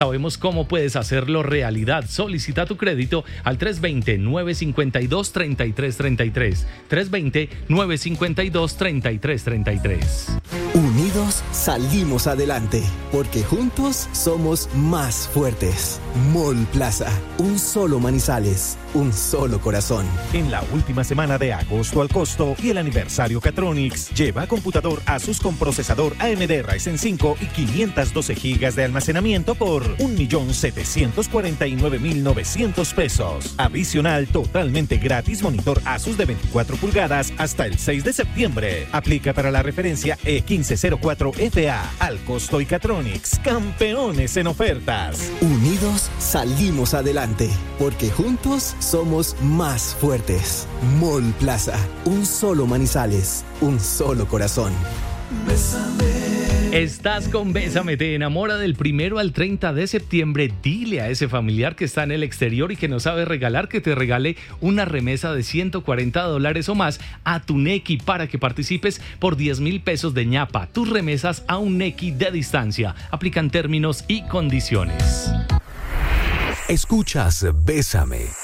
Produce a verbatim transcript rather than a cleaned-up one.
Sabemos cómo puedes hacerlo realidad. Solicita tu crédito al tres dos cero, nueve cinco dos, tres tres tres tres. tres dos cero, nueve cinco dos, tres tres tres tres. Unidos salimos adelante, porque juntos somos más fuertes. Mall Plaza, un solo Manizales, un solo corazón. En la última semana de agosto al costo y el aniversario Catronics, lleva computador Asus con procesador A M D Ryzen cinco y quinientas doce gigas de almacenamiento por un millón setecientos cuarenta y nueve mil novecientos pesos. Adicional, totalmente gratis, monitor Asus de veinticuatro pulgadas hasta el seis de septiembre. Aplica para la referencia E quince cero cuatro F A. Al costo y Catronics, campeones en ofertas. Unidos salimos adelante, porque juntos somos más fuertes. Mall Plaza, un solo Manizales, un solo corazón. Bésame. Estás con Bésame, te enamora del primero al treinta de septiembre. Dile a ese familiar que está en el exterior y que no sabe regalar que te regale una remesa de ciento cuarenta dólares o más a tu Nequi para que participes por diez mil pesos de ñapa. Tus remesas a un Nequi de distancia. Aplican términos y condiciones. Escuchas Bésame.